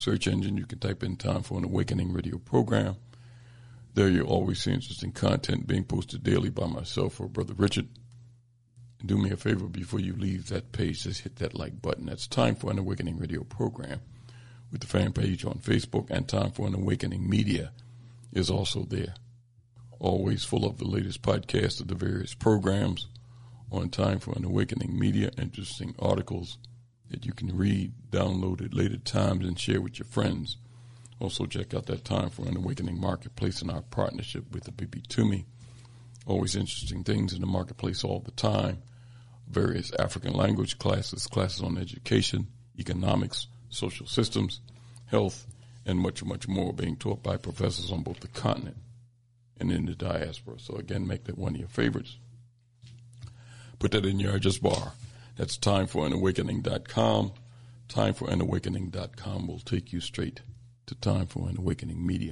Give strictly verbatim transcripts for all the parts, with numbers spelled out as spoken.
search engine, you can type in Time for an Awakening radio program. There you'll always see interesting content being posted daily by myself or Brother Richard. And do me a favor before you leave that page, just hit that like button. That's Time for an Awakening radio program with the fan page on Facebook, and Time for an Awakening Media is also there. Always full of the latest podcasts of the various programs on Time for an Awakening Media, interesting articles that you can read, download at later times, and share with your friends. Also check out that Time for an Awakening Marketplace and our partnership with the B B Toomey. Always interesting things in the marketplace all the time. Various African language classes, classes on education, economics, social systems, health, and much, much more being taught by professors on both the continent and in the diaspora. So again, make that one of your favorites. Put that in your address bar. That's time for an awakening dot com. time for an awakening dot com will take you straight to Time for an Awakening Media.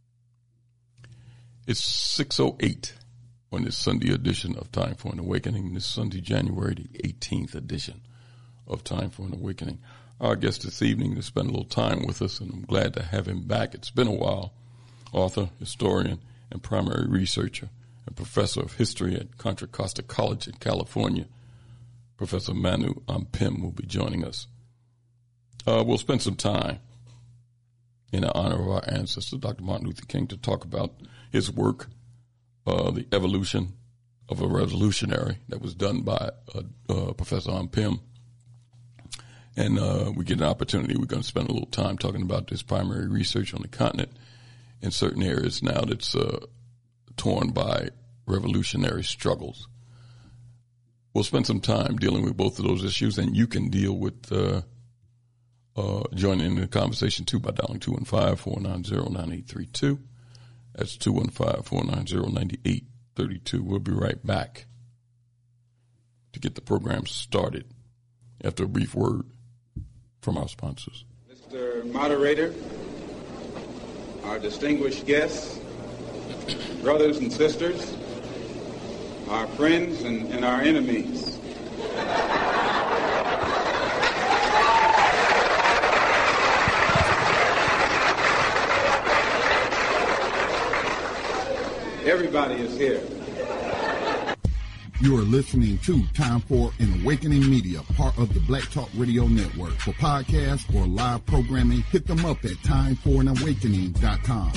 It's six oh eight on this Sunday edition of Time for an Awakening, this Sunday, January the eighteenth edition of Time for an Awakening. Our guest this evening to spend a little time with us, and I'm glad to have him back. It's been a while. Author, historian, and primary researcher, and professor of history at Contra Costa College in California, Professor Manu Ampim will be joining us. Uh, we'll spend some time in honor of our ancestor, Doctor Martin Luther King, to talk about his work, uh, the evolution of a revolutionary that was done by uh, uh, Professor Ampim. And uh, we get an opportunity. We're going to spend a little time talking about this primary research on the continent in certain areas now that's uh, torn by revolutionary struggles. We'll spend some time dealing with both of those issues, and you can deal with uh, uh, joining in the conversation, too, by dialing two one five, four nine zero, nine eight three two. That's two one five, four nine zero, nine eight three two. We'll be right back to get the program started after a brief word from our sponsors. Mister Moderator, our distinguished guests, brothers and sisters, our friends and, and our enemies. Everybody is here. You are listening to Time for an Awakening Media, part of the Black Talk Radio Network. For podcasts or live programming, hit them up at time for an awakening dot com.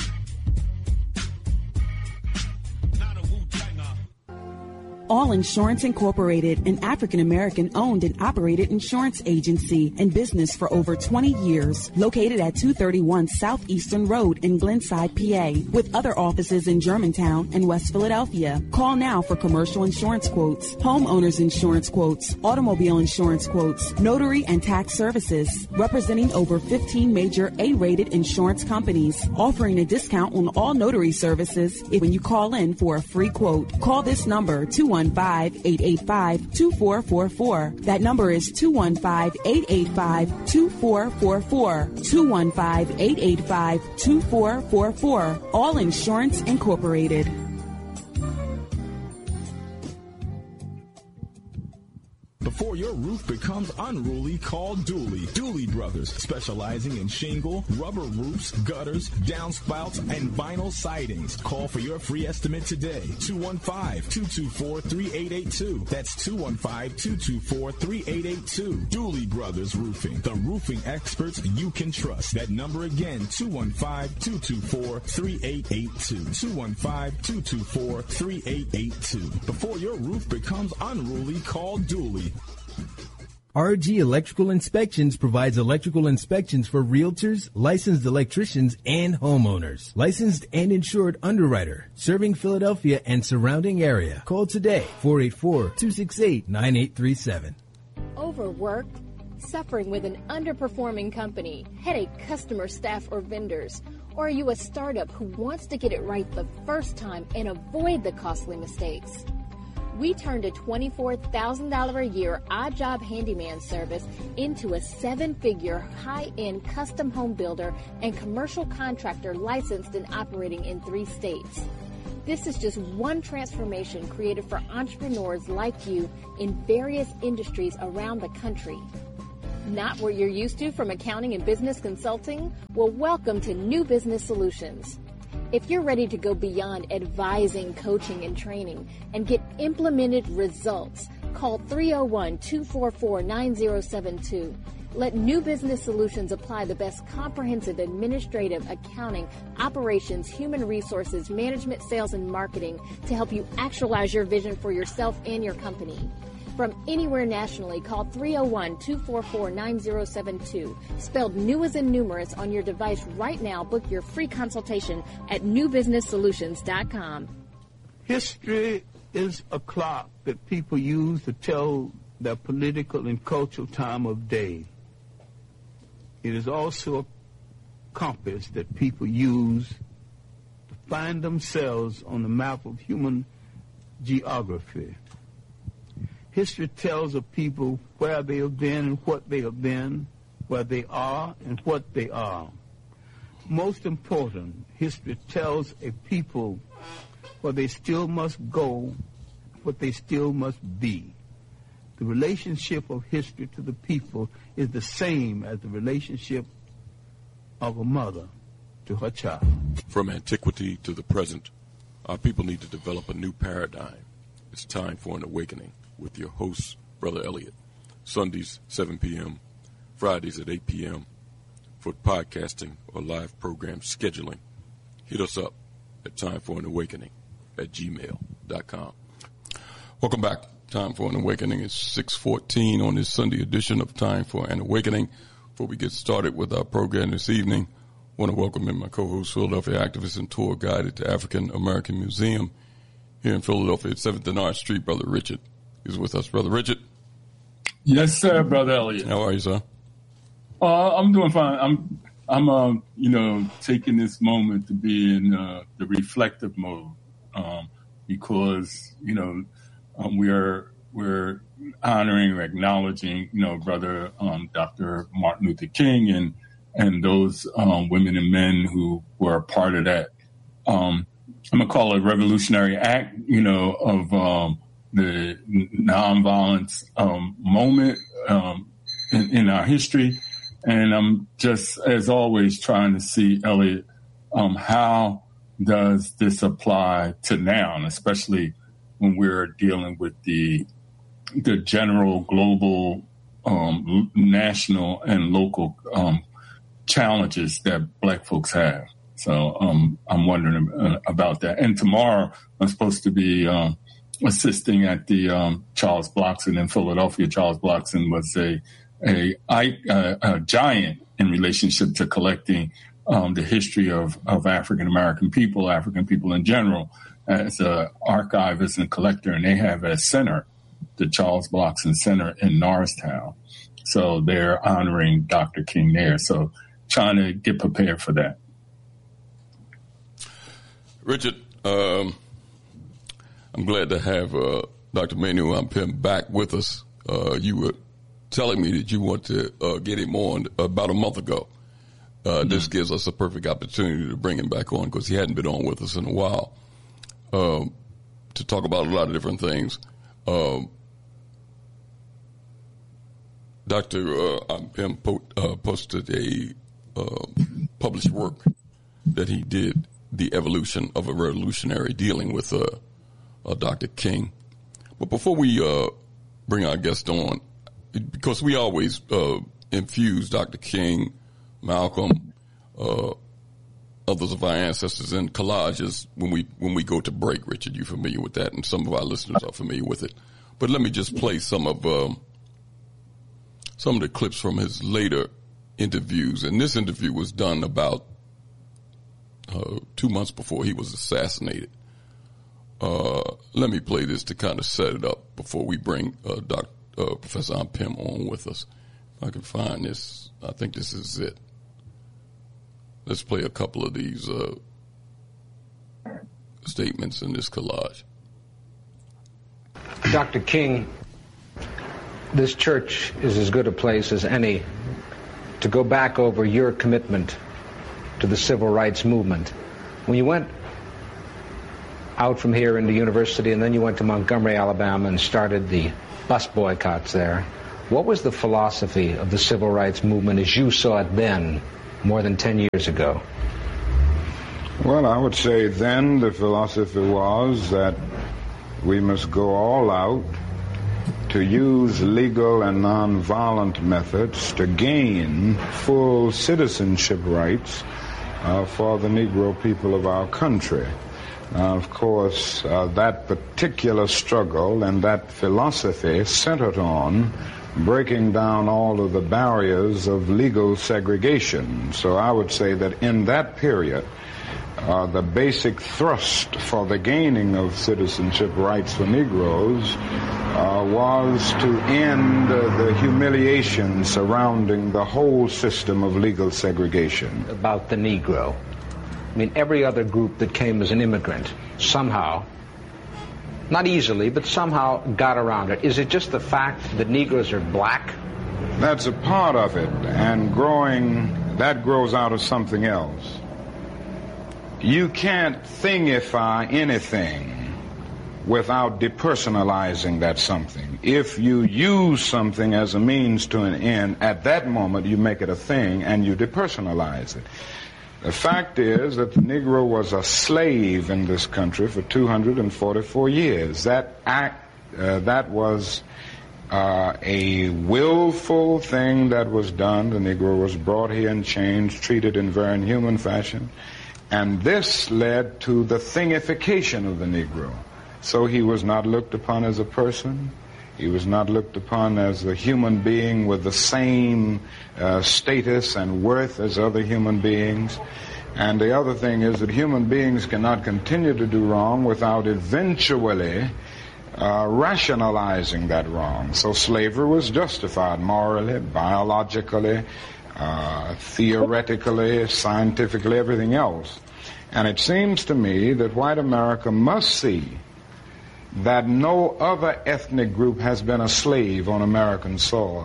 All Insurance Incorporated, an African-American owned and operated insurance agency in business for over twenty years, located at two thirty-one Southeastern Road in Glenside, P A, with other offices in Germantown and West Philadelphia. Call now for commercial insurance quotes, homeowners insurance quotes, automobile insurance quotes, notary and tax services, representing over fifteen major A-rated insurance companies, offering a discount on all notary services if when you call in for a free quote. Call this number, two one five, eight eight five, two four four four. That number is two one five, eight eight five, two four four four. two one five, eight eight five, two four four four. All Insurance Incorporated. Before your roof becomes unruly, call Dooley. Dooley Brothers, specializing in shingle, rubber roofs, gutters, downspouts, and vinyl sidings. Call for your free estimate today. two one five, two two four, three eight eight two. That's two one five, two two four, three eight eight two. Dooley Brothers Roofing, the roofing experts you can trust. That number again, two one five, two two four, three eight eight two. two one five, two two four, three eight eight two. Before your roof becomes unruly, call Dooley. R G Electrical Inspections provides electrical inspections for realtors, licensed electricians, and homeowners. Licensed and insured underwriter, serving Philadelphia and surrounding area. Call today, four eight four, two six eight, nine eight three seven. Overworked? Suffering with an underperforming company, headache customer, staff, or vendors? Or are you a startup who wants to get it right the first time and avoid the costly mistakes? We turned a twenty-four thousand dollars a year odd job handyman service into a seven-figure high-end custom home builder and commercial contractor licensed and operating in three states. This is just one transformation created for entrepreneurs like you in various industries around the country. Not what you're used to from accounting and business consulting? Well, welcome to New Business Solutions. If you're ready to go beyond advising, coaching, and training and get implemented results, call three oh one, two four four, nine oh seven two. Let New Business Solutions apply the best comprehensive administrative, accounting, operations, human resources, management, sales, and marketing to help you actualize your vision for yourself and your company. From anywhere nationally, call three oh one, two four four, nine oh seven two. Spelled new as in numerous on your device right now. Book your free consultation at new business solutions dot com. History is a clock that people use to tell their political and cultural time of day. It is also a compass that people use to find themselves on the map of human geography. History tells of people where they have been and what they have been, where they are and what they are. Most important, history tells a people where they still must go, what they still must be. The relationship of history to the people is the same as the relationship of a mother to her child. From antiquity to the present, our people need to develop a new paradigm. It's time for an awakening with your host, Brother Elliot. Sundays, seven p.m., Fridays at eight p.m. For podcasting or live program scheduling, hit us up at time for an awakening at gmail dot com. Welcome back. Time for an Awakening is six fourteen on this Sunday edition of Time for an Awakening. Before we get started with our program this evening, I want to welcome in my co-host, Philadelphia activist and tour guide at the African American Museum here in Philadelphia at seventh and R Street, Brother Richard. He's with us. Brother Richard? Yes, sir, Brother Elliot. How are you, sir? Uh, I'm doing fine. I'm, I'm, uh, you know, taking this moment to be in uh, the reflective mode um, because, you know, um, we are we're honoring or acknowledging, you know, Brother um, Doctor Martin Luther King and and those um, women and men who were a part of that. Um, I'm gonna call it a revolutionary act, you know, of um, the nonviolence um, moment um, in, in our history. And I'm just, as always, trying to see, Elliot, um, how does this apply to now, and especially when we're dealing with the the general, global, um, national, and local um, challenges that Black folks have. So um, I'm wondering uh, about that. And tomorrow I'm supposed to be um, assisting at the um, Charles Blockson in Philadelphia. Charles Blockson was a a, a, a giant in relationship to collecting um, the history of, of African American people, African people in general, as an archivist and collector, and they have a center, the Charles Blockson Center in Norristown. So they're honoring Doctor King there. So trying to get prepared for that. Richard, um, I'm glad to have uh, Doctor Manu Ampim back with us. Uh, you were telling me that you want to uh, get him on about a month ago. Uh, mm-hmm. This gives us a perfect opportunity to bring him back on because he hadn't been on with us in a while um, to talk about a lot of different things. Um, Doctor Uh, Ampim po- uh, posted a uh, published work that he did, The Evolution of a Revolutionary, dealing with uh, uh, Doctor King. But before we uh, bring our guest on, because we always uh, infuse Doctor King, Malcolm, uh, others of our ancestors in collages when we when we go to break. Richard, you familiar with that, and some of our listeners are familiar with it. But let me just play some of um, some of the clips from his later interviews. And this interview was done about uh, two months before he was assassinated. Uh, let me play this to kind of set it up before we bring uh, Doctor Uh, Professor Ampim on with us. If I can find this, I think this is it. Let's play a couple of these uh, statements in this collage. Doctor King, this church is as good a place as any to go back over your commitment to the civil rights movement. When you went out from here into university and then you went to Montgomery, Alabama and started the bus boycotts there, What was the philosophy of the civil rights movement as you saw it then, more than ten years ago? Well, I would say then the philosophy was that we must go all out to use legal and nonviolent methods to gain full citizenship rights uh, for the Negro people of our country. Now, of course, uh, that particular struggle and that philosophy centered on breaking down all of the barriers of legal segregation. So I would say that in that period, Uh, the basic thrust for the gaining of citizenship rights for Negroes uh, was to end uh, the humiliation surrounding the whole system of legal segregation. About the Negro. I mean, every other group that came as an immigrant somehow, not easily, but somehow got around it. Is it just the fact that Negroes are black? That's a part of it, and growing, that grows out of something else. You can't thingify anything without depersonalizing that something. If you use something as a means to an end, at that moment you make it a thing and you depersonalize it. The fact is that the Negro was a slave in this country for two hundred forty-four years. That act, uh, that was uh, a willful thing that was done. The Negro was brought here in chains, treated in very inhuman fashion. And this led to the thingification of the Negro. So he was not looked upon as a person. He was not looked upon as a human being with the same uh, status and worth as other human beings. And the other thing is that human beings cannot continue to do wrong without eventually uh, rationalizing that wrong. So slavery was justified morally, biologically, Uh, theoretically, scientifically, everything else. And it seems to me that white America must see that no other ethnic group has been a slave on American soil.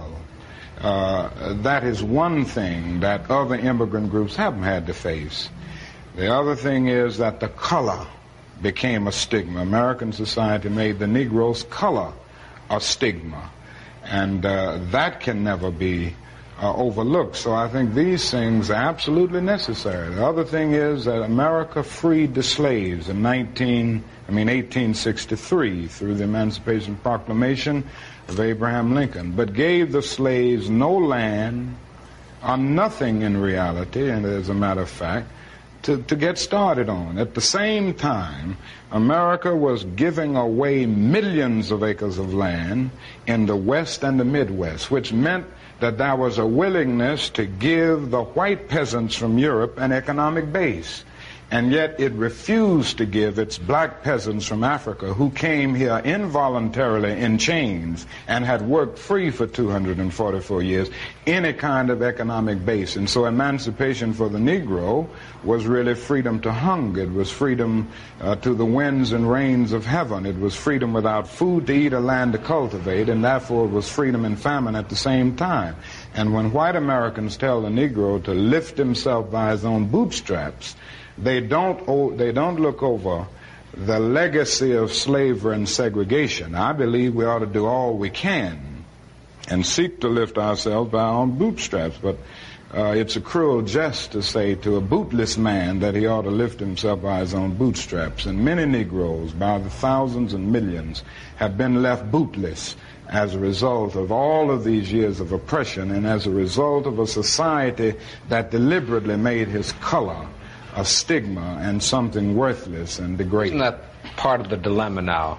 Uh, that is one thing that other immigrant groups haven't had to face. The other thing is that the color became a stigma. American society made the Negro's color a stigma. And uh, that can never be Uh, overlooked. So I think these things are absolutely necessary. The other thing is that America freed the slaves in nineteen, I mean eighteen sixty-three through the Emancipation Proclamation of Abraham Lincoln, but gave the slaves no land or nothing in reality, and as a matter of fact, to, to get started on. At the same time, America was giving away millions of acres of land in the West and the Midwest, which meant that there was a willingness to give the white peasants from Europe an economic base. And yet it refused to give its black peasants from Africa, who came here involuntarily in chains and had worked free for two hundred forty-four years, any kind of economic base. And so emancipation for the Negro was really freedom to hunger. It was freedom uh, to the winds and rains of heaven. It was freedom without food to eat or land to cultivate, and therefore it was freedom and famine at the same time. And when white Americans tell the Negro to lift himself by his own bootstraps, They don't, they don't look over the legacy of slavery and segregation. I believe we ought to do all we can and seek to lift ourselves by our own bootstraps. But uh, it's a cruel jest to say to a bootless man that he ought to lift himself by his own bootstraps. And many Negroes, by the thousands and millions, have been left bootless as a result of all of these years of oppression and as a result of a society that deliberately made his color a stigma and something worthless and degrading. Isn't that part of the dilemma now?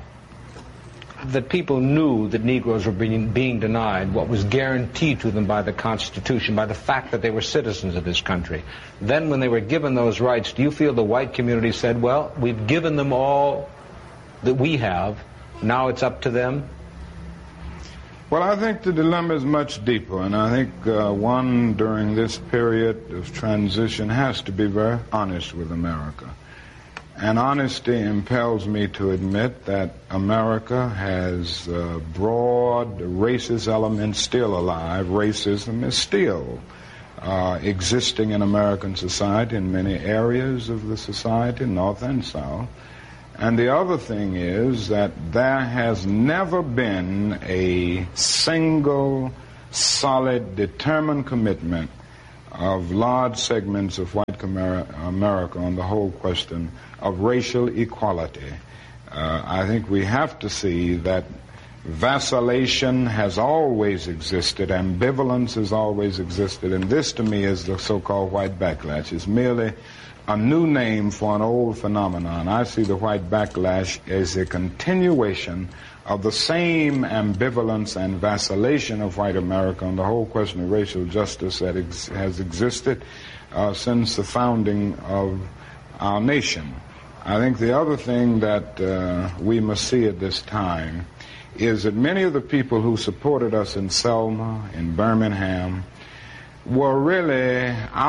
That people knew that Negroes were being, being denied what was guaranteed to them by the Constitution, by the fact that they were citizens of this country. Then when they were given those rights, do you feel the white community said, well, we've given them all that we have, now it's up to them? Well, I think the dilemma is much deeper, and I think uh, one during this period of transition has to be very honest with America. And honesty impels me to admit that America has uh, broad racist elements still alive. Racism is still uh, existing in American society in many areas of the society, North and South. And the other thing is that there has never been a single, solid, determined commitment of large segments of white America on the whole question of racial equality. Uh, I think we have to see that vacillation has always existed, ambivalence has always existed, and this to me is the so-called white backlash. It's merely a new name for an old phenomenon. I see the white backlash as a continuation of the same ambivalence and vacillation of white America on the whole question of racial justice that ex- has existed uh, since the founding of our nation. I think the other thing that uh, we must see at this time is that many of the people who supported us in Selma, in Birmingham, were really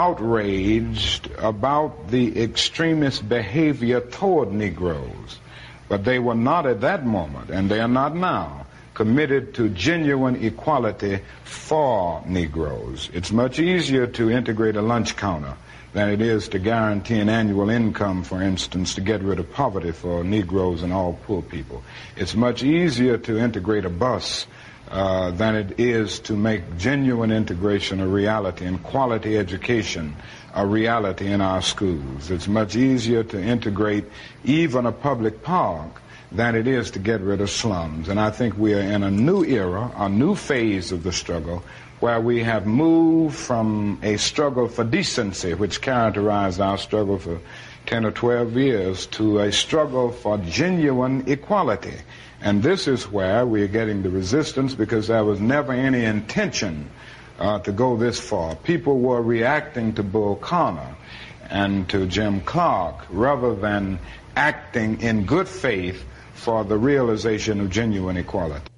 outraged about the extremist behavior toward Negroes. But they were not at that moment, and they are not now, committed to genuine equality for Negroes. It's much easier to integrate a lunch counter than it is to guarantee an annual income, for instance, to get rid of poverty for Negroes and all poor people. It's much easier to integrate a bus uh, than it is to make genuine integration a reality and quality education a reality in our schools. It's much easier to integrate even a public park than it is to get rid of slums. And I think we are in a new era, a new phase of the struggle, where we have moved from a struggle for decency, which characterized our struggle for ten or twelve years, to a struggle for genuine equality. And this is where we are getting the resistance, because there was never any intention uh, to go this far. People were reacting to Bull Connor and to Jim Clark rather than acting in good faith for the realization of genuine equality.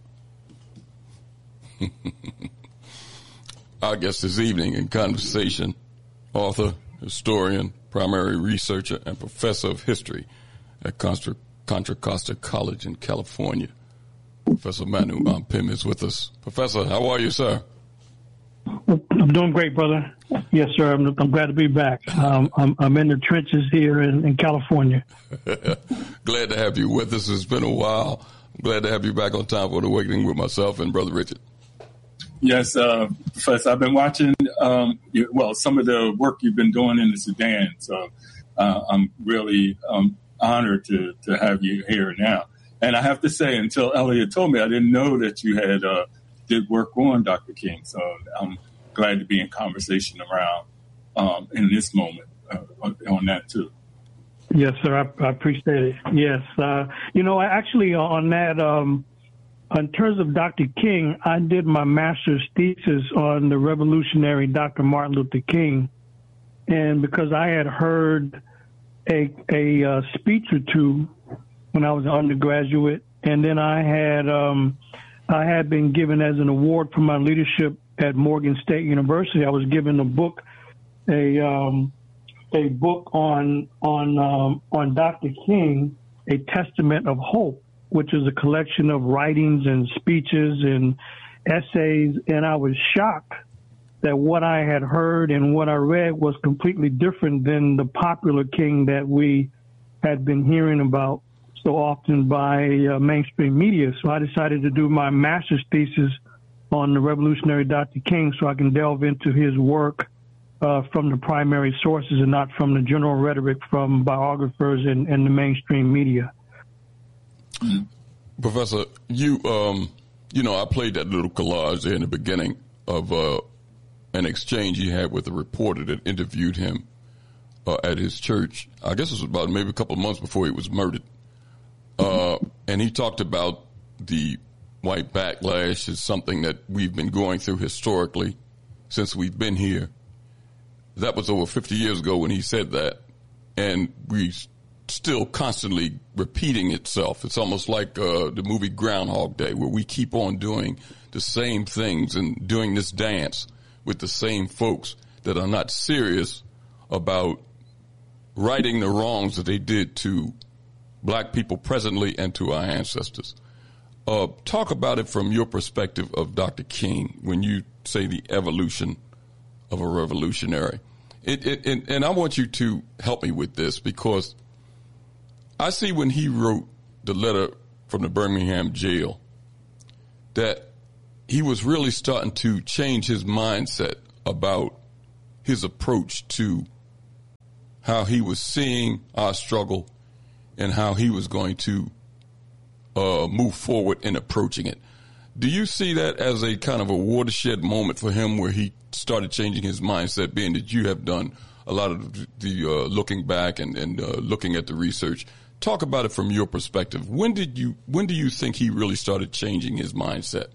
Our guest this evening in conversation, author, historian, primary researcher, and professor of history at Contra, Contra Costa College in California. Professor Manu Ampim is with us. Professor, how are you, sir? I'm doing great, brother. Yes, sir. I'm, I'm glad to be back. Um, I'm, I'm in the trenches here in, in California. Glad to have you with us. It's been a while. I'm glad to have you back on Time for the Awakening with myself and Brother Richard. Yes, uh, Professor, I've been watching, um, you, well, some of the work you've been doing in the Sudan. So uh, I'm really um, honored to, to have you here now. And I have to say, until Elliot told me, I didn't know that you had uh, did work on Doctor King. So I'm glad to be in conversation around um, in this moment uh, on that, too. Yes, sir. I, I appreciate it. Yes. Uh, you know, actually on that, um, in terms of Doctor King, I did my master's thesis on the revolutionary Doctor Martin Luther King. And because I had heard a, a uh, speech or two when I was an undergraduate, and then I had um, I had been given as an award for my leadership at Morgan State University. I was given a book, a um, a book on on um, on Doctor King, A Testament of Hope, which is a collection of writings and speeches and essays. And I was shocked that what I had heard and what I read was completely different than the popular King that we had been hearing about so often by uh, mainstream media. So I decided to do my master's thesis on the revolutionary Doctor King so I can delve into his work uh, from the primary sources and not from the general rhetoric from biographers and, and the mainstream media. Professor, you um, you know, I played that little collage there in the beginning of uh, an exchange he had with a reporter that interviewed him uh, at his church. I guess it was about maybe a couple of months before he was murdered. Uh, and he talked about the white backlash is something that we've been going through historically since we've been here. That was over fifty years ago when he said that. And we still constantly repeating itself. It's almost like uh, the movie Groundhog Day, where we keep on doing the same things and doing this dance with the same folks that are not serious about righting the wrongs that they did to black people presently and to our ancestors. Uh, talk about it from your perspective of Doctor King when you say the evolution of a revolutionary. It, it, and, and I want you to help me with this because I see when he wrote the letter from the Birmingham jail that he was really starting to change his mindset about his approach to how he was seeing our struggle and how he was going to uh, move forward in approaching it. Do you see that as a kind of a watershed moment for him where he started changing his mindset, being that you have done a lot of the uh, looking back and, and uh, looking at the research? Talk about it from your perspective. When did you, when do you think he really started changing his mindset?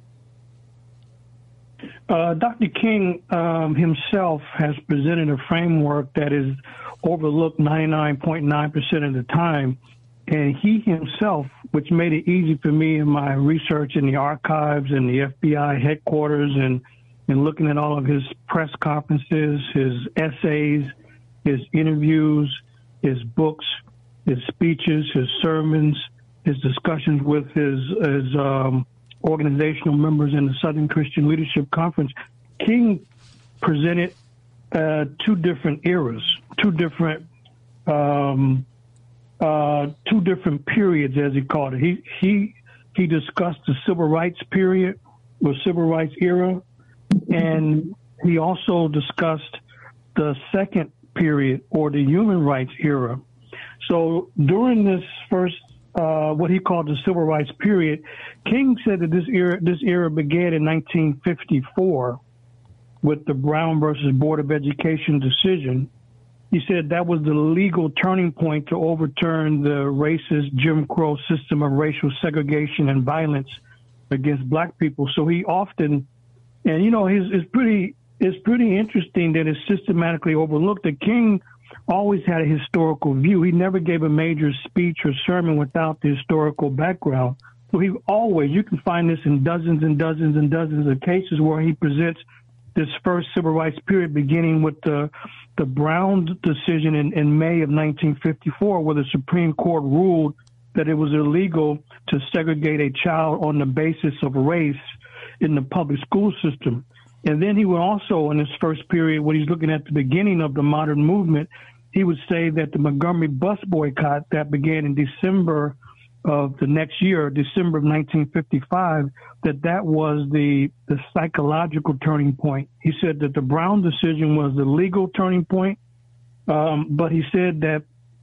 Uh, Doctor King um, himself has presented a framework that is overlooked ninety-nine point nine percent of the time. And he himself, which made it easy for me in my research in the archives and the F B I headquarters and, and looking at all of his press conferences, his essays, his interviews, his books, his speeches, his sermons, his discussions with his, his um, organizational members in the Southern Christian Leadership Conference. King presented uh, two different eras, two different um, uh, two different periods, as he called it. He he he discussed the civil rights period, or civil rights era, and he also discussed the second period, or the human rights era. So during this first, uh, what he called the civil rights period, King said that this era, this era began in nineteen fifty-four with the Brown versus Board of Education decision. He said that was the legal turning point to overturn the racist Jim Crow system of racial segregation and violence against black people. So he often, and you know, his, it's pretty, it's pretty interesting that it's systematically overlooked. The King always had a historical view. He never gave a major speech or sermon without the historical background. So he always, you can find this in dozens and dozens and dozens of cases where he presents this first civil rights period, beginning with the the Brown decision in, in May of nineteen fifty-four, where the Supreme Court ruled that it was illegal to segregate a child on the basis of race in the public school system. And then he would also, in this first period, when he's looking at the beginning of the modern movement, he would say that the Montgomery bus boycott that began in December of the next year, December of nineteen fifty-five, that that was the, the psychological turning point. He said that the Brown decision was the legal turning point, um, but he said that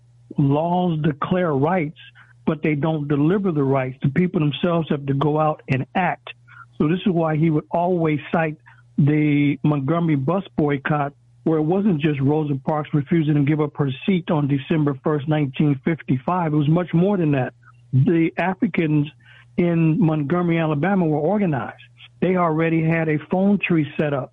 laws declare rights, but they don't deliver the rights. The people themselves have to go out and act. So this is why he would always cite the Montgomery bus boycott, where it wasn't just Rosa Parks refusing to give up her seat on December first, nineteen fifty-five. It was much more than that. The Africans in Montgomery, Alabama were organized. They already had a phone tree set up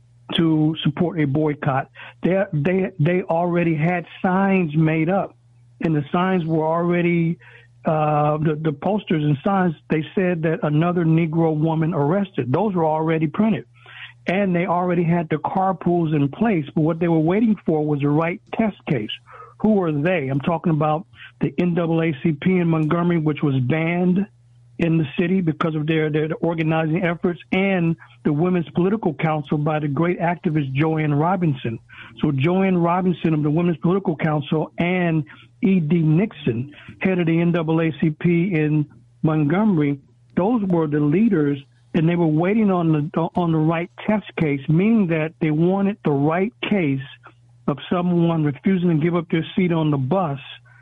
to support a boycott. They, they, they already had signs made up, and the signs were already, uh, the, the posters and signs, they said that another Negro woman arrested. Those were already printed. And they already had the carpools in place, but what they were waiting for was the right test case. Who are they? I'm talking about the N double A C P in Montgomery, which was banned in the city because of their, their organizing efforts, and the Women's Political Council by the great activist Joanne Robinson. So Joanne Robinson of the Women's Political Council and E D Nixon, head of the N double A C P in Montgomery, those were the leaders, and they were waiting on the on the right test case, meaning that they wanted the right case of someone refusing to give up their seat on the bus,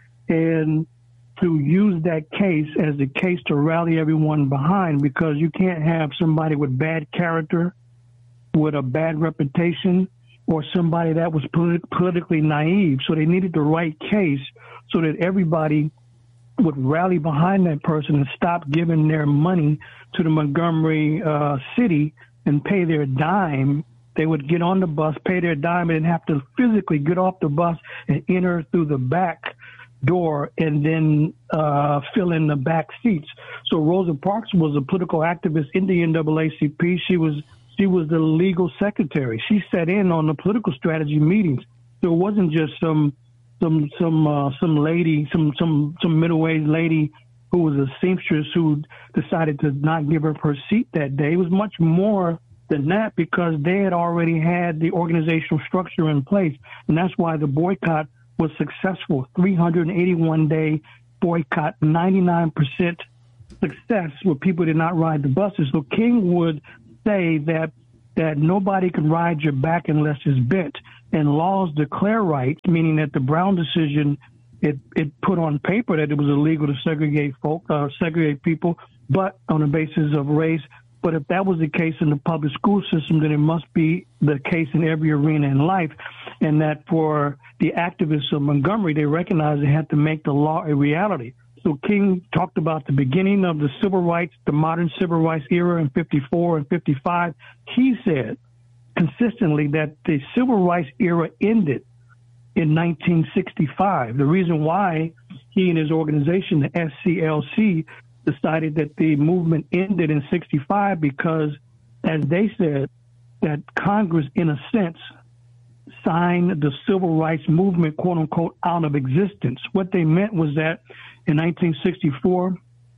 and to use that case as the case to rally everyone behind, because you can't have somebody with bad character, with a bad reputation, or somebody that was polit- politically naive. So they needed the right case so that everybody would rally behind that person and stop giving their money to the Montgomery uh, city and pay their dime. They would get on the bus, pay their dime, and have to physically get off the bus and enter through the back door and then uh, fill in the back seats. So Rosa Parks was a political activist in the N double A C P. She was she was the legal secretary. She sat in on the political strategy meetings. So it wasn't just some some some uh, some lady, some some some middle-aged lady who was a seamstress who decided to not give up her seat that day. It was much more than that, because they had already had the organizational structure in place, and that's why the boycott was successful. three hundred eighty-one day boycott, ninety-nine percent success where people did not ride the buses. So King would say that that nobody can ride your back unless it's bent. And laws declare right, meaning that the Brown decision, it, it put on paper that it was illegal to segregate folk, uh, segregate people, but on the basis of race. But if that was the case in the public school system, then it must be the case in every arena in life. And that for the activists of Montgomery, they recognized they had to make the law a reality. So King talked about the beginning of the civil rights, the modern civil rights era in fifty-four and fifty-five. He said consistently that the civil rights era ended in nineteen sixty-five. The reason why he and his organization, the S C L C, decided that the movement ended in sixty-five because, as they said, that Congress, in a sense, signed the civil rights movement, quote unquote, out of existence. What they meant was that in nineteen sixty-four,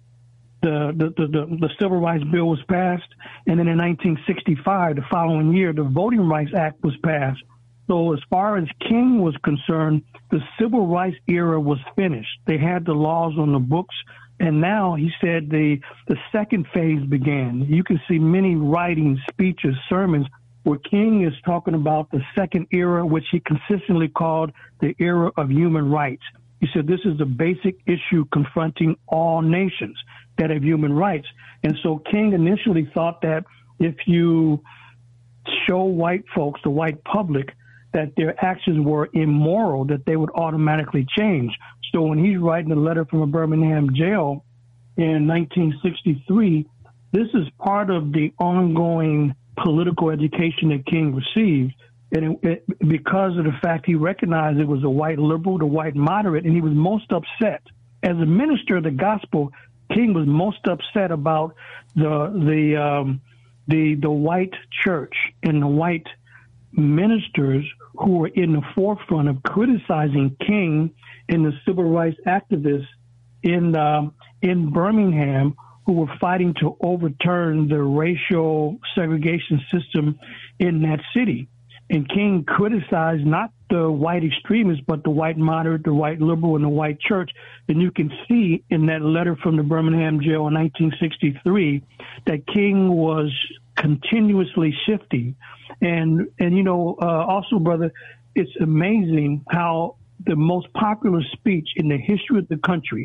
the, the, the, the, the Civil Rights Bill was passed, and then in nineteen sixty-five, the following year, the Voting Rights Act was passed. So as far as King was concerned, the civil rights era was finished. They had the laws on the books, and now he said the the second phase began. You can see many writings, speeches, sermons where King is talking about the second era, which he consistently called the era of human rights. He said this is the basic issue confronting all nations that have human rights. And so King initially thought that if you show white folks, the white public, that their actions were immoral, that they would automatically change. So when he's writing a letter from a Birmingham jail in nineteen sixty-three, this is part of the ongoing political education that King received. And it, it, because of the fact he recognized it was a white liberal, the white moderate, and he was most upset. As a minister of the gospel, King was most upset about the the um, the the white church and the white ministers who were in the forefront of criticizing King and the civil rights activists in um, in Birmingham who were fighting to overturn the racial segregation system in that city. And King criticized not the white extremists, but the white moderate, the white liberal, and the white church. And you can see in that letter from the Birmingham jail in nineteen sixty-three that King was continuously shifting. And, and you know, uh, also, brother, it's amazing how the most popular speech in the history of the country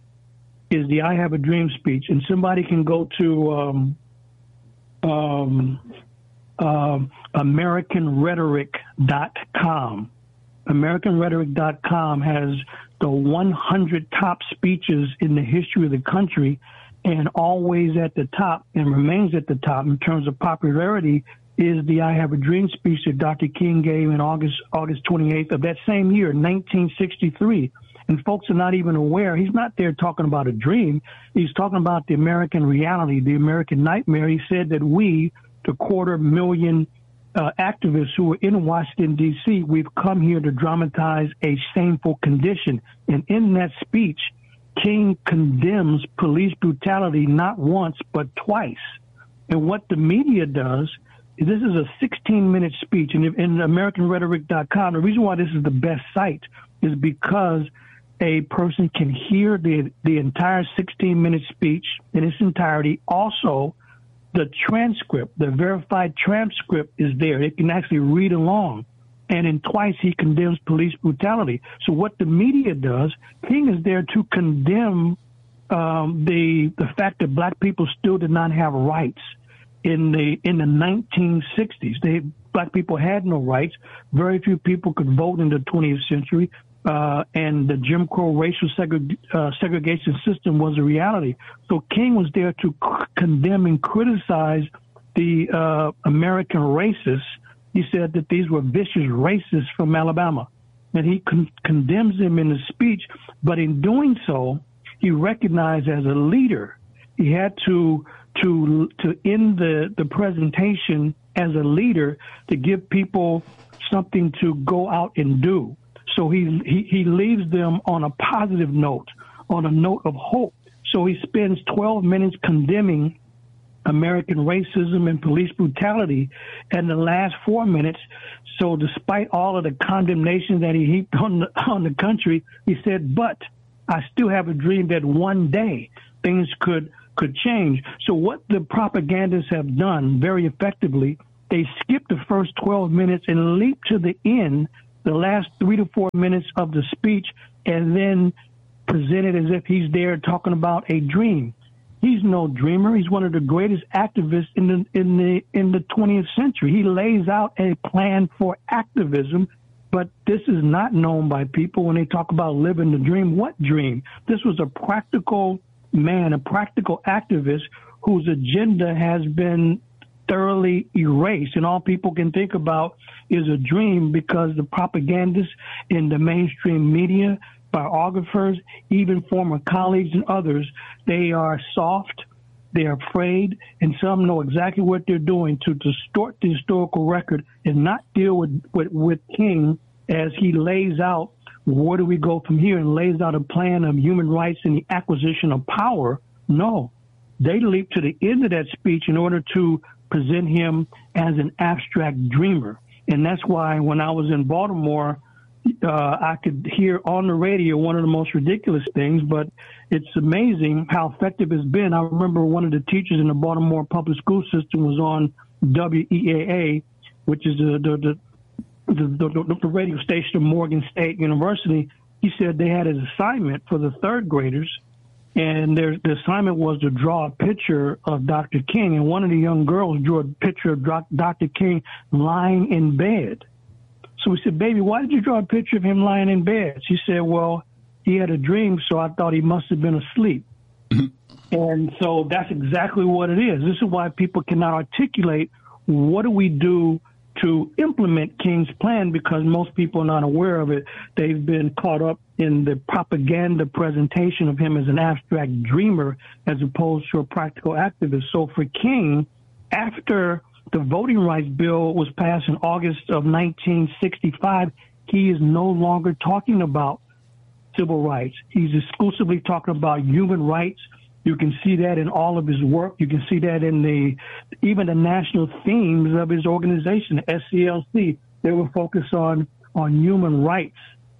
is the I Have a Dream speech. And somebody can go to um, um, um, American Rhetoric dot com. American Rhetoric dot com has the one hundred top speeches in the history of the country, and always at the top and remains at the top in terms of popularity is the I Have a Dream speech that Doctor King gave in August August twenty-eighth of that same year, nineteen sixty-three. And folks are not even aware. He's not there talking about a dream. He's talking about the American reality, the American nightmare. He said that we, the quarter million uh, activists who were in Washington, D C, we've come here to dramatize a shameful condition. And in that speech, King condemns police brutality not once, but twice. And what the media does, this is a sixteen minute speech. And in American Rhetoric dot com, the reason why this is the best site is because a person can hear the, the entire sixteen minute speech in its entirety. Also, the transcript, the verified transcript is there. They can actually read along. And in twice, he condemns police brutality. So what the media does, King is there to condemn um, the the fact that black people still did not have rights in the in the nineteen sixties. They black people had no rights. Very few people could vote in the twentieth century. Uh, and the Jim Crow racial segre- uh, segregation system was a reality. So King was there to c- condemn and criticize the uh, American racists. He said that these were vicious racists from Alabama, and he con- condemns them in his speech. But in doing so, he recognized as a leader, he had to to to end the, the presentation as a leader to give people something to go out and do. So he, he, he leaves them on a positive note, on a note of hope. So he spends twelve minutes condemning American racism and police brutality, and the last four minutes So despite all of the condemnation that he heaped on the, on the country, he said, but I still have a dream that one day things could could change. So what the propagandists have done very effectively, they skipped the first twelve minutes and leaped to the end, the last three to four minutes of the speech, and then presented as if he's there talking about a dream. He's no dreamer. He's one of the greatest activists in the in the in the twentieth century. He lays out a plan for activism, but this is not known by people when they talk about living the dream. What dream? This was a practical man, a practical activist whose agenda has been thoroughly erased, and all people can think about is a dream because the propagandists in the mainstream media, biographers, even former colleagues and others, they are soft, they're afraid, and some know exactly what they're doing to distort the historical record and not deal with, with, with King as he lays out where do we go from here and lays out a plan of human rights and the acquisition of power. No, they leap to the end of that speech in order to present him as an abstract dreamer. And that's why when I was in Baltimore, uh, I could hear on the radio one of the most ridiculous things, but it's amazing how effective it's been. I remember one of the teachers in the Baltimore public school system was on W E A A, which is the the, the The, the, the radio station of Morgan State University. He said they had an assignment for the third graders, and their, the assignment was to draw a picture of Doctor King, and one of the young girls drew a picture of Doctor King lying in bed. So we said, baby, why did you draw a picture of him lying in bed? She said, well, he had a dream, so I thought he must have been asleep. And so that's exactly what it is. This is why people cannot articulate what do we do to implement King's plan, because most people are not aware of it. They've been caught up in the propaganda presentation of him as an abstract dreamer as opposed to a practical activist. So for King, after the Voting Rights Bill was passed in August of nineteen sixty-five, he is no longer talking about civil rights. He's exclusively talking about human rights. You can see that in all of his work. You can see that in the even the national themes of his organization, S C L C. They were focused on on human rights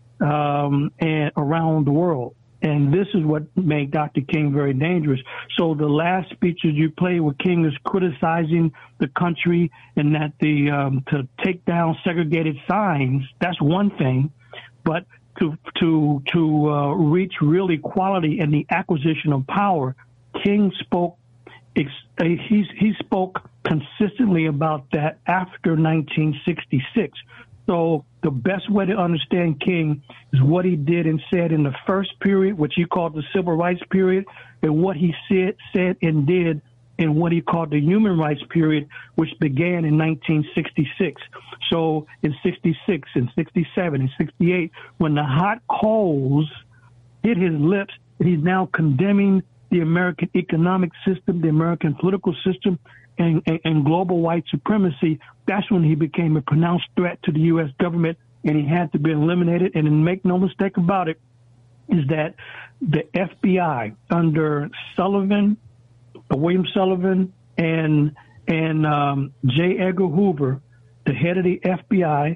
um, and around the world. And this is what made Doctor King very dangerous. So the last speeches you play where King is criticizing the country and that the um, to take down segregated signs, that's one thing. But to to to uh, reach real equality and the acquisition of power, King spoke. Ex- he he spoke consistently about that after nineteen sixty-six. So the best way to understand King is what he did and said in the first period, which he called the civil rights period, and what he said said and did in what he called the human rights period, which began in nineteen sixty-six. So in sixty-six and sixty-seven and sixty-eight, when the hot coals hit his lips, he's now condemning the American economic system, the American political system, and, and, and global white supremacy. That's when he became a pronounced threat to the U S government, and he had to be eliminated. And then make no mistake about it, is that the F B I under Sullivan, William Sullivan, and and um, J. Edgar Hoover, the head of the F B I,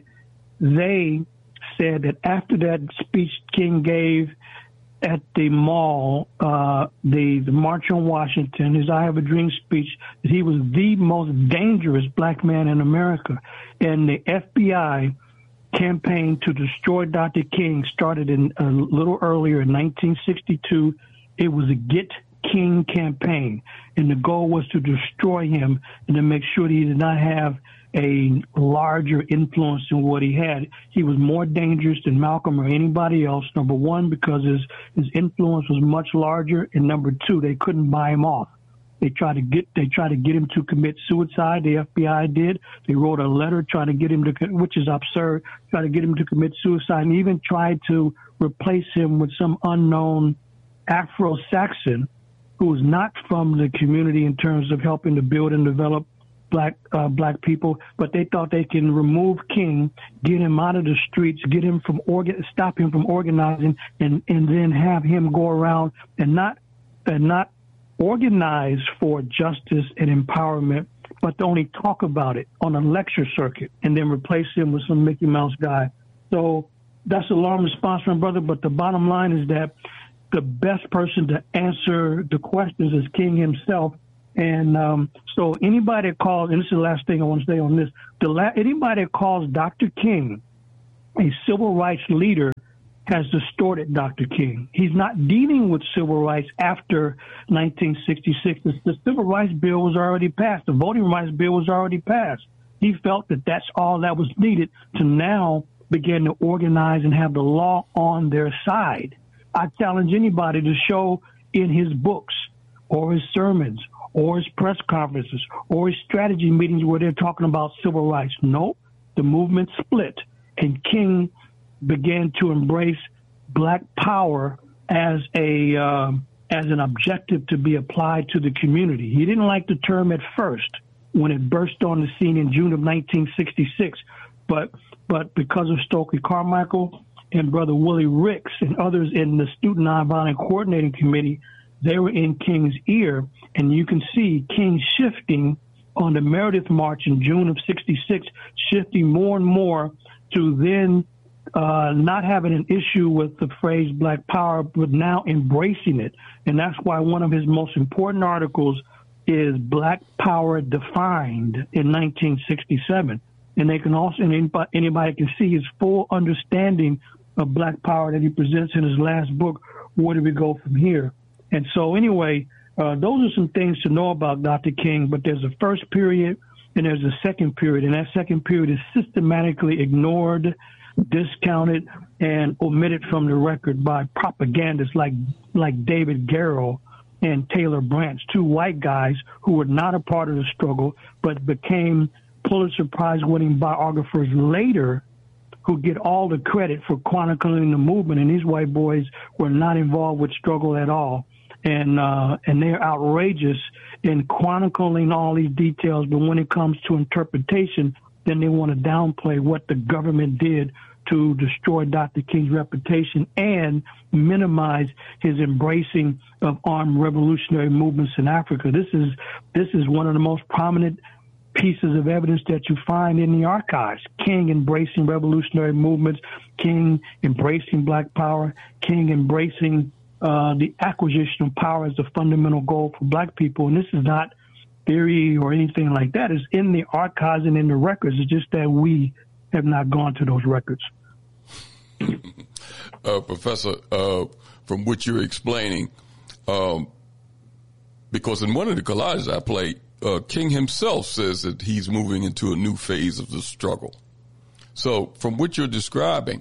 they said that after that speech King gave at the mall, uh, the, the March on Washington, his I Have a Dream speech, that he was the most dangerous black man in America. And the F B I campaign to destroy Doctor King started in a little earlier in nineteen sixty-two. It was a Get King campaign, and the goal was to destroy him and to make sure that he did not have a larger influence than what he had. He was more dangerous than Malcolm or anybody else, number one, because his, his influence was much larger, and number two, they couldn't buy him off. They tried to get they tried to get him to commit suicide. The F B I did. They wrote a letter trying to get him to, which is absurd, trying to get him to commit suicide, and even tried to replace him with some unknown Afro-Saxon who was not from the community in terms of helping to build and develop black uh, black people, but they thought they can remove King, get him out of the streets, get him from organ, stop him from organizing, and and then have him go around and not and not organize for justice and empowerment, but to only talk about it on a lecture circuit and then replace him with some Mickey Mouse guy. So that's a long response, my brother, but the bottom line is that the best person to answer the questions is King himself. And um, so anybody that calls, and this is the last thing I want to say on this, the la- anybody that calls Doctor King a civil rights leader has distorted Doctor King. He's not dealing with civil rights after nineteen sixty-six. The, the Civil Rights Bill was already passed. The Voting Rights Bill was already passed. He felt that that's all that was needed to now begin to organize and have the law on their side. I challenge anybody to show in his books or his sermons or his press conferences or his strategy meetings where they're talking about civil rights. No, the movement split, and King began to embrace black power as a uh, as an objective to be applied to the community. He didn't like the term at first when it burst on the scene in June of nineteen sixty-six, but but because of Stokely Carmichael and Brother Willie Ricks and others in the Student Nonviolent Coordinating Committee, they were in King's ear, and you can see King shifting on the Meredith March in June of sixty-six, shifting more and more to then uh, not having an issue with the phrase Black Power, but now embracing it. And that's why one of his most important articles is Black Power Defined in nineteen sixty-seven. And they can also, and anybody, anybody can see his full understanding of Black Power that he presents in his last book, Where Do We Go From Here? And so anyway, uh, those are some things to know about Doctor King, but there's a first period and there's a second period, and that second period is systematically ignored, discounted, and omitted from the record by propagandists like like David Garrow and Taylor Branch, two white guys who were not a part of the struggle, but became Pulitzer Prize-winning biographers later, who get all the credit for chronicling the movement, and these white boys were not involved with struggle at all. And uh, and they're outrageous in chronicling all these details, but when it comes to interpretation, then they want to downplay what the government did to destroy Doctor King's reputation and minimize his embracing of armed revolutionary movements in Africa. This is this is one of the most prominent pieces of evidence that you find in the archives. King embracing revolutionary movements, King embracing Black Power, King embracing uh, the acquisition of power as the fundamental goal for Black people. And this is not theory or anything like that. It's in the archives and in the records. It's just that we have not gone to those records. uh, Professor, uh, from what you're explaining, um, because in one of the collages I played, Uh, King himself says that he's moving into a new phase of the struggle. So from what you're describing,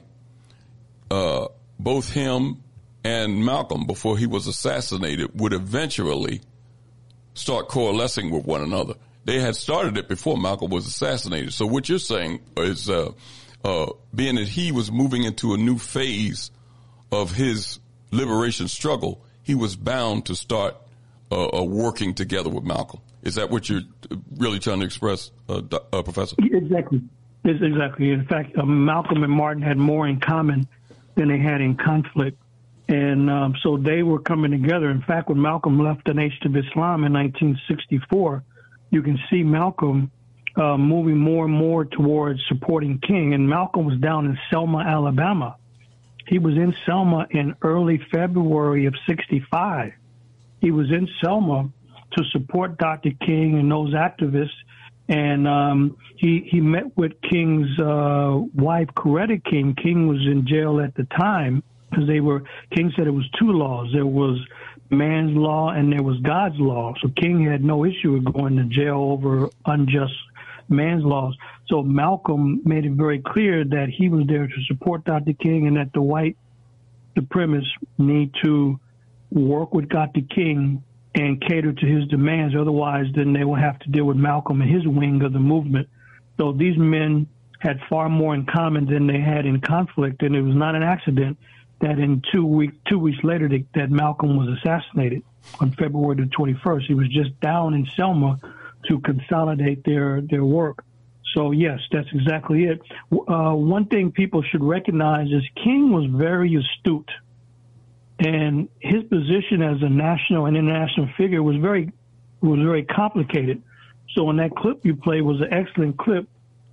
uh, both him and Malcolm, before he was assassinated, would eventually start coalescing with one another. They had started it before Malcolm was assassinated. So what you're saying is, uh, uh, being that he was moving into a new phase of his liberation struggle, he was bound to start uh, uh, working together with Malcolm. Is that what you're really trying to express, uh, uh, Professor? Exactly. It's exactly. In fact, uh, Malcolm and Martin had more in common than they had in conflict. And um, so they were coming together. In fact, when Malcolm left the Nation of Islam in nineteen sixty-four, you can see Malcolm uh, moving more and more towards supporting King. And Malcolm was down in Selma, Alabama. He was in Selma in early February of sixty-five. He was in Selma to support Doctor King and those activists. And um, he he met with King's uh, wife, Coretta King. King was in jail at the time because they were, King said it was two laws. There was man's law and there was God's law. So King had no issue with going to jail over unjust man's laws. So Malcolm made it very clear that he was there to support Doctor King and that the white supremacists need to work with Doctor King and cater to his demands. Otherwise, then they will have to deal with Malcolm and his wing of the movement. So these men had far more in common than they had in conflict, and it was not an accident that in two weeks, two weeks later, they, that Malcolm was assassinated on February the twenty-first. He was just down in Selma to consolidate their, their work. So, yes, that's exactly it. Uh, one thing people should recognize is King was very astute. And his position as a national and international figure was very was very complicated. So in that clip you played was an excellent clip.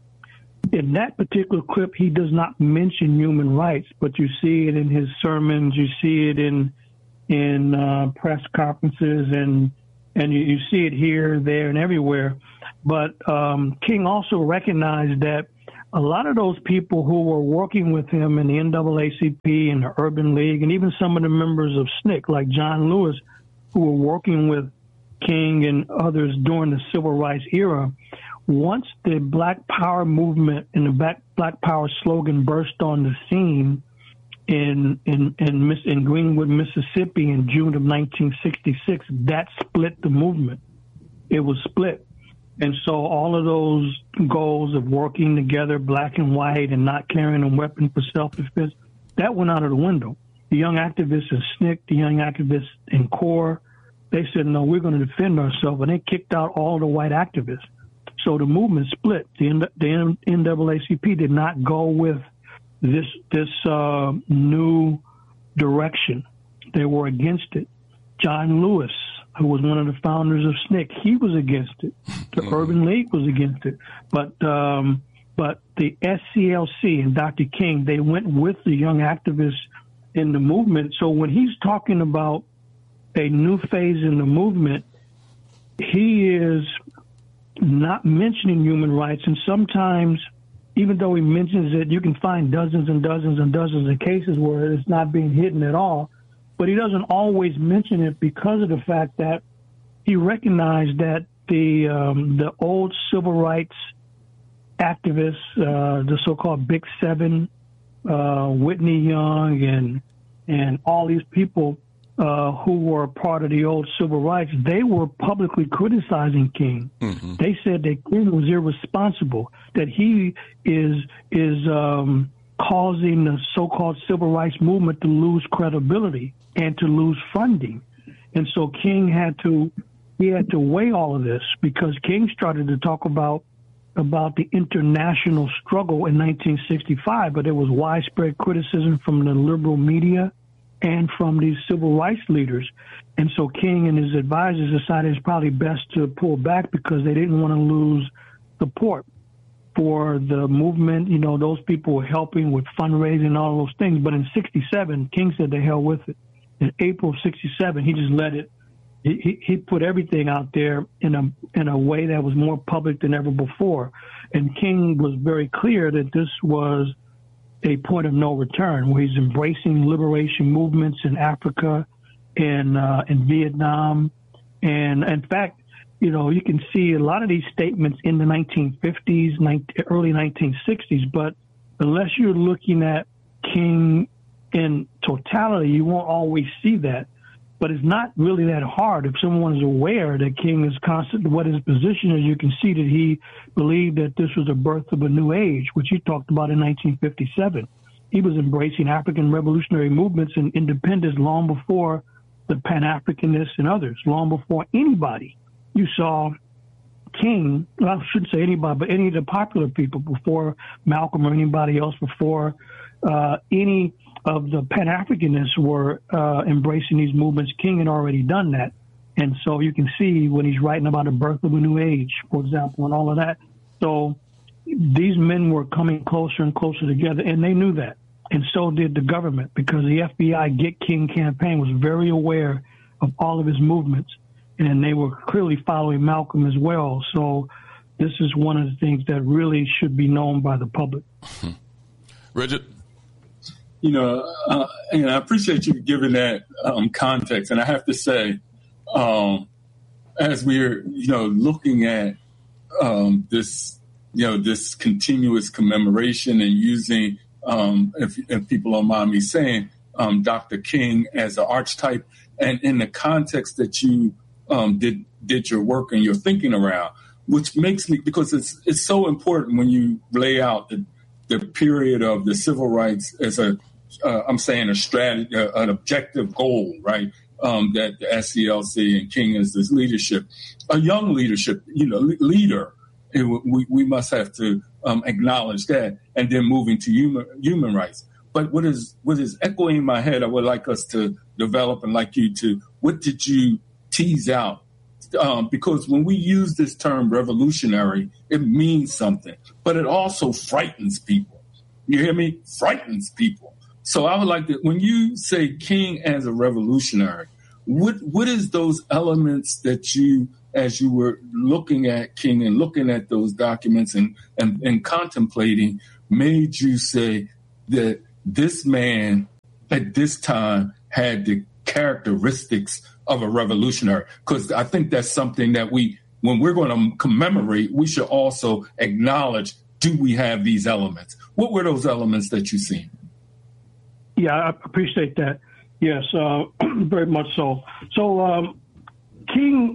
In that particular clip, he does not mention human rights, but you see it in his sermons, you see it in in uh, press conferences, and and you, you see it here, there, and everywhere. But um, King also recognized that a lot of those people who were working with him in the N double A C P and the Urban League, and even some of the members of S N C C, like John Lewis, who were working with King and others during the Civil Rights era, once the Black Power movement and the Black, Black Power slogan burst on the scene in in in, Miss, in Greenwood, Mississippi in June of nineteen sixty-six, that split the movement. It was split. And so all of those goals of working together, black and white, and not carrying a weapon for self-defense, that went out of the window. The young activists in S N C C, the young activists in CORE, they said, no, we're going to defend ourselves. And they kicked out all the white activists. So the movement split. The, the N double A C P did not go with this this uh, new direction. They were against it. John Lewis, who was one of the founders of S N C C, he was against it. The mm-hmm. Urban League was against it. But um, but the S C L C and Doctor King, they went with the young activists in the movement. So when he's talking about a new phase in the movement, he is not mentioning human rights. And sometimes, even though he mentions it, you can find dozens and dozens and dozens of cases where it's not being hidden at all. But he doesn't always mention it because of the fact that he recognized that the um, the old civil rights activists, uh, the so-called Big Seven, uh, Whitney Young, and and all these people uh, who were part of the old civil rights, they were publicly criticizing King. Mm-hmm. They said that King was irresponsible, that he is is um, causing the so-called civil rights movement to lose credibility and to lose funding. And so King had to he had to weigh all of this, because King started to talk about about the international struggle in nineteen sixty-five, but there was widespread criticism from the liberal media and from these civil rights leaders. And so King and his advisors decided it's probably best to pull back because they didn't want to lose support for the movement. You know, those people were helping with fundraising and all those things. But in sixty-seven, King said the hell with it. In April of sixty-seven, he just let it, he, he put everything out there in a in a way that was more public than ever before. And King was very clear that this was a point of no return, where he's embracing liberation movements in Africa and uh, in Vietnam. And in fact, you know, you can see a lot of these statements in the nineteen fifties, early nineteen sixties, but unless you're looking at King in totality, you won't always see that. But it's not really that hard. If someone is aware that King is constant, what his position is, you can see that he believed that this was the birth of a new age, which he talked about in nineteen fifty-seven. He was embracing African revolutionary movements and independence long before the Pan-Africanists and others, long before anybody. You saw King, well, I shouldn't say anybody, but any of the popular people, before Malcolm or anybody else, before uh, any of the Pan-Africanists were uh, embracing these movements. King had already done that. And so you can see when he's writing about the birth of a new age, for example, and all of that. So these men were coming closer and closer together, and they knew that. And so did the government, because the F B I Get King campaign was very aware of all of his movements, and they were clearly following Malcolm as well. So this is one of the things that really should be known by the public. Richard? You know, uh, and I appreciate you giving that um, context. And I have to say, um, as we're, you know, looking at um, this, you know, this continuous commemoration and using, um, if, if people don't mind me saying, um, Doctor King as an archetype, and in the context that you um, did did your work and your thinking around, which makes me, because it's it's so important when you lay out the, the period of the civil rights as a Uh, I'm saying a strategy, uh, an objective goal, right? Um, that the S C L C and King is this leadership, a young leadership, you know, le- leader. And we, we must have to um, acknowledge that, and then moving to human human rights. But what is what is echoing in my head, I would like us to develop, and like you to, what did you tease out um, because when we use this term revolutionary, it means something, but it also frightens people. You hear me? Frightens people. So I would like to, when you say King as a revolutionary, what what is those elements that you, as you were looking at King and looking at those documents and, and, and contemplating, made you say that this man at this time had the characteristics of a revolutionary? Because I think that's something that we, when we're going to commemorate, we should also acknowledge, do we have these elements? What were those elements that you seen? Yeah, I appreciate that. Yes, uh, very much so. So um, King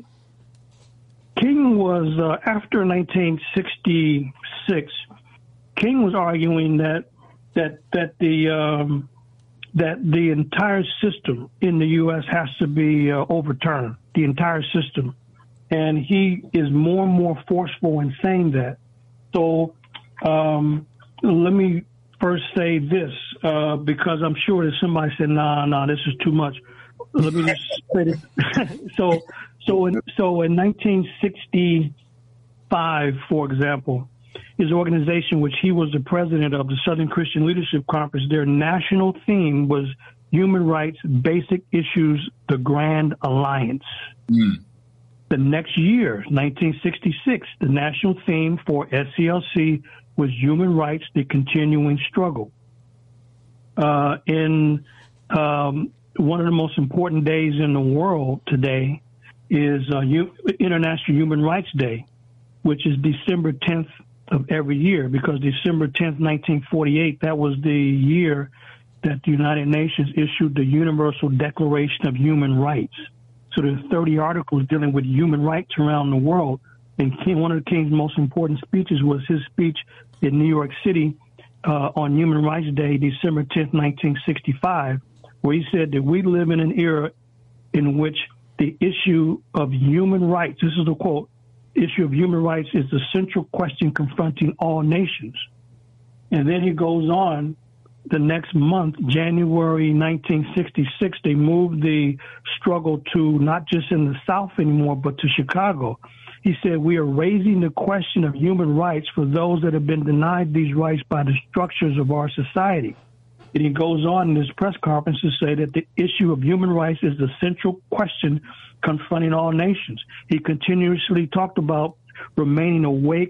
King was, uh, after nineteen sixty-six, King was arguing that that that the um, that the entire system in the U S has to be uh, overturned, the entire system. And he is more and more forceful in saying that. So um, let me first say this, uh, because I'm sure that somebody said, nah, nah, this is too much. Let me just say this. so, so in, so in nineteen sixty-five, for example, his organization, which he was the president of, the Southern Christian Leadership Conference, their national theme was Human Rights, Basic Issues, the Grand Alliance. Mm. The next year, nineteen sixty-six, the national theme for S C L C was Human Rights, the Continuing Struggle. Uh, in um, one of the most important days in the world today is uh, U- International Human Rights Day, which is December tenth of every year, because December tenth, nineteen forty-eight, that was the year that the United Nations issued the Universal Declaration of Human Rights. So there's thirty articles dealing with human rights around the world. And King, one of the King's most important speeches was his speech in New York City uh, on Human Rights Day, December tenth, nineteen sixty-five, where he said that we live in an era in which the issue of human rights, this is a quote, issue of human rights is the central question confronting all nations. And then he goes on, the next month, January nineteen sixty-six, they moved the struggle to not just in the South anymore, but to Chicago. He said, we are raising the question of human rights for those that have been denied these rights by the structures of our society. And he goes on in this press conference to say that the issue of human rights is the central question confronting all nations. He continuously talked about remaining awake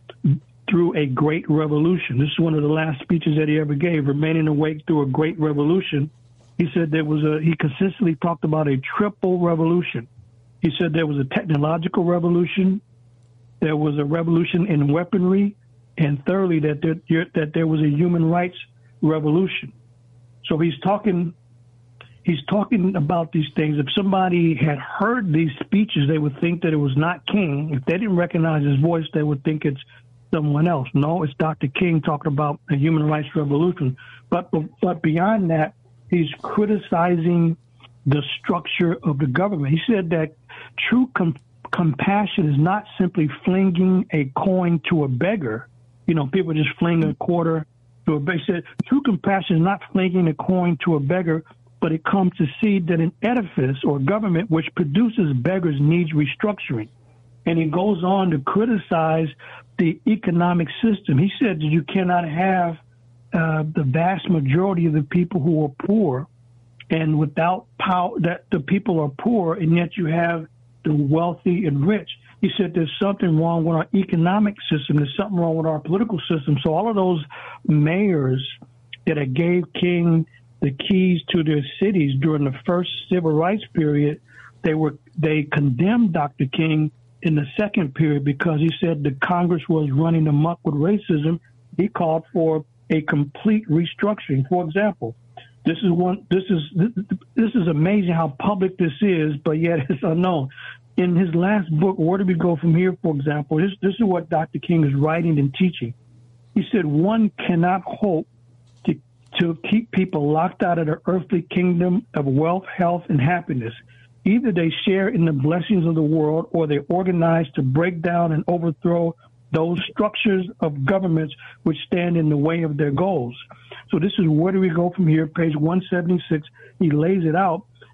through a great revolution. This is one of the last speeches that he ever gave, remaining awake through a great revolution. He said there was a, he consistently talked about a triple revolution. He said there was a technological revolution, there was a revolution in weaponry, and thirdly, that there, that there was a human rights revolution. So he's talking, he's talking about these things. If somebody had heard these speeches, they would think that it was not King. If they didn't recognize his voice, they would think it's someone else. No, it's Doctor King talking about a human rights revolution. But but beyond that, he's criticizing the structure of the government. He said that true com- compassion is not simply flinging a coin to a beggar. You know, people just fling a quarter to a beggar. He said true compassion is not flinging a coin to a beggar, but it comes to see that an edifice or government which produces beggars needs restructuring. And he goes on to criticize the economic system. He said that you cannot have uh, the vast majority of the people who are poor, and without power, that the people are poor, and yet you have the wealthy and rich. He said there's something wrong with our economic system. There's something wrong with our political system. So all of those mayors that gave King the keys to their cities during the first civil rights period, they were they condemned Doctor King in the second period because he said the Congress was running amok with racism. He called for a complete restructuring. For example, this is one. This is this is amazing how public this is, but yet it's unknown. In his last book, Where Do We Go From Here, for example, this this is what Doctor King is writing and teaching. He said one cannot hope to to keep people locked out of the earthly kingdom of wealth, health, and happiness. Either they share in the blessings of the world, or they organize to break down and overthrow those structures of governments which stand in the way of their goals. So this is Where Do We Go From Here, page one seventy-six. He lays it out,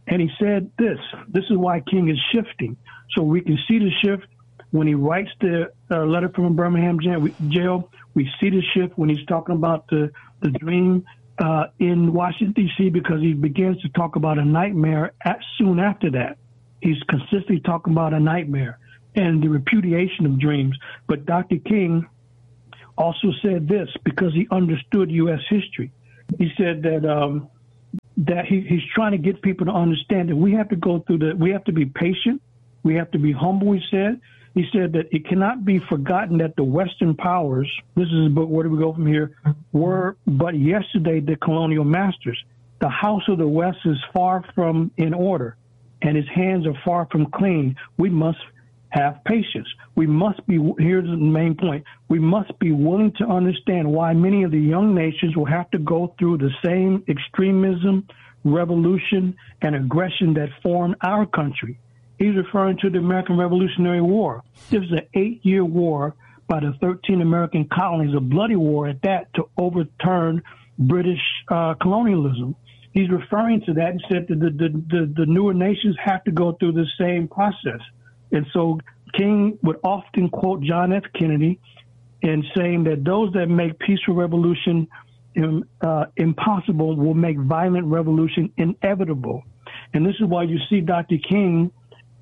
And he said this, this is why King is shifting. So we can see the shift when he writes the uh, letter from Birmingham jail. We see the shift when he's talking about the, the dream uh, in Washington, D C, because he begins to talk about a nightmare at, soon after that. He's consistently talking about a nightmare and the repudiation of dreams. But Doctor King also said this because he understood U S history. He said that um, that he, he's trying to get people to understand that we have to go through the, we have to be patient. We have to be humble, he said. He said that it cannot be forgotten that the Western powers, this is a book, where do we go from here, were but yesterday the colonial masters. The house of the West is far from in order, and his hands are far from clean. We must have patience. We must be, here's the main point, we must be willing to understand why many of the young nations will have to go through the same extremism, revolution, and aggression that formed our country. He's referring to the American Revolutionary War. This is an eight-year war by the thirteen American colonies, a bloody war at that, to overturn British uh, colonialism. He's referring to that and said that the, the, the, the newer nations have to go through the same process. And so King would often quote John F. Kennedy in saying that those that make peaceful revolution um, uh, impossible will make violent revolution inevitable. And this is why you see Doctor King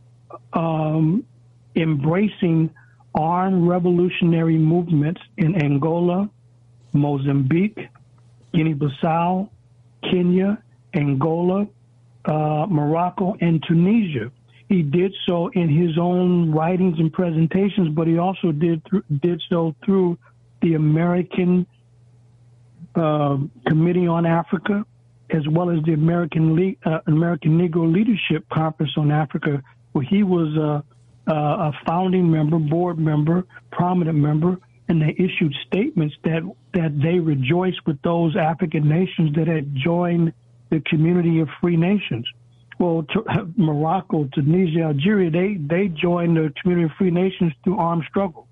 um, embracing armed revolutionary movements in Angola, Mozambique, Guinea-Bissau, Kenya, Angola, uh, Morocco, and Tunisia. He did so in his own writings and presentations, but he also did th- did so through the American uh, Committee on Africa, as well as the American Le- uh, American Negro Leadership Conference on Africa, where he was uh, uh, a founding member, board member, prominent member, and they issued statements that that they rejoiced with those African nations that had joined the community of free nations. Well, to, uh, Morocco, Tunisia, Algeria, they, they joined the community of free nations through armed struggle.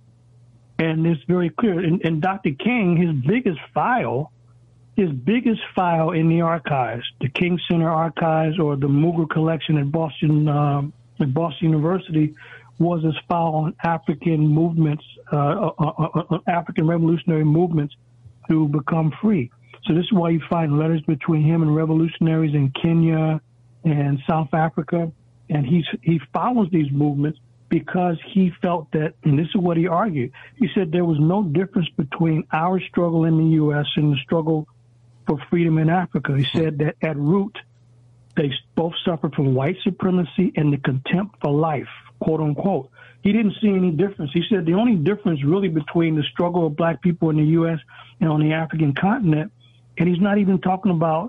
And it's very clear. And, and Doctor King, his biggest file, his biggest file in the archives, the King Center archives or the Muger collection at Boston, um, at Boston University, was his file on African movements, uh, uh, uh, uh, African revolutionary movements to become free. So this is why you find letters between him and revolutionaries in Kenya and South Africa, and he's, he follows these movements because he felt that, and this is what he argued, he said there was no difference between our struggle in the U S and the struggle for freedom in Africa. He said that at root, they both suffered from white supremacy and the contempt for life, quote unquote. He didn't see any difference. He said the only difference really between the struggle of black people in the U S and on the African continent, and he's not even talking about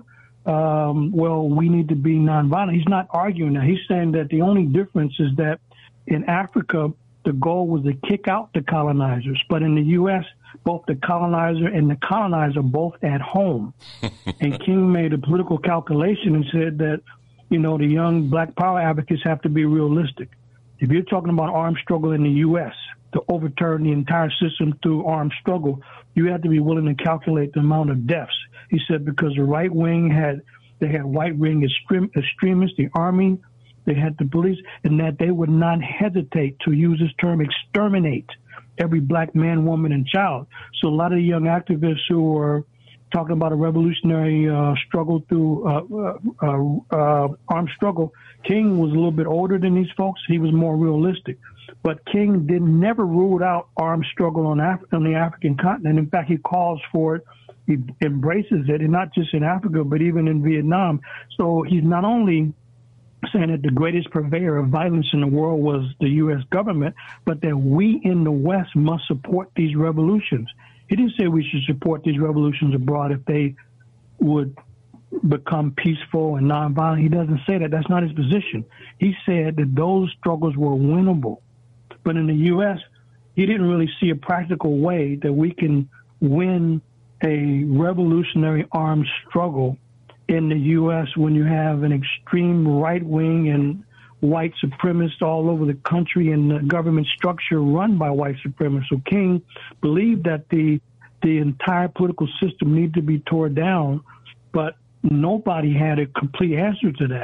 Um, well, we need to be nonviolent. He's not arguing that. He's saying that the only difference is that in Africa, the goal was to kick out the colonizers. But in the U S, both the colonizer and the colonizer both at home. And King made a political calculation and said that, you know, the young black power advocates have to be realistic. If you're talking about armed struggle in the U S to overturn the entire system through armed struggle, you have to be willing to calculate the amount of deaths. He said because the right wing had, they had right wing extrem, extremists, the army, they had the police, and that they would not hesitate to use this term, exterminate every black man, woman, and child. So a lot of the young activists who were talking about a revolutionary uh, struggle through uh, uh, uh, armed struggle, King was a little bit older than these folks. He was more realistic. But King did never rule out armed struggle on, Af- on the African continent. In fact, he calls for it. He embraces it, and not just in Africa, but even in Vietnam. So he's not only saying that the greatest purveyor of violence in the world was the U S government, but that we in the West must support these revolutions. He didn't say we should support these revolutions abroad if they would become peaceful and nonviolent. He doesn't say that. That's not his position. He said that those struggles were winnable. But in the U S, he didn't really see a practical way that we can win a revolutionary armed struggle in the U S when you have an extreme right wing and white supremacists all over the country and the government structure run by white supremacists. So King believed that the the entire political system needed to be torn down, but nobody had a complete answer to that.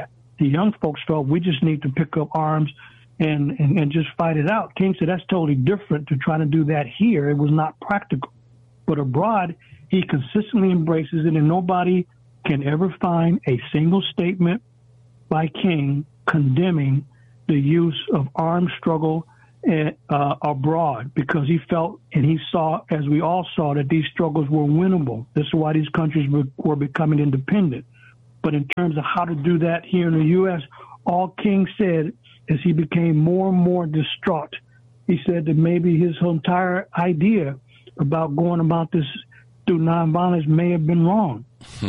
the young folks felt we just need to pick up arms and, and, and just fight it out. King said that's totally different to try to do that here. It was not practical. But abroad, he consistently embraces it, and nobody can ever find a single statement by King condemning the use of armed struggle uh, abroad, because he felt and he saw, as we all saw, that these struggles were winnable. This is why these countries were, were becoming independent. But in terms of how to do that here in the U S, all King said as he became more and more distraught, he said that maybe his entire idea about going about this through nonviolence may have been wrong.